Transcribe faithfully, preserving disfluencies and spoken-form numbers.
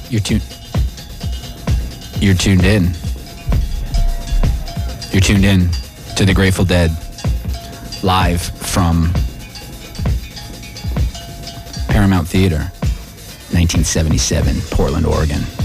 You're tuned. You're tuned in. You're tuned in to the Grateful Dead, live from Paramount Theater, nineteen seventy-seven, Portland, Oregon.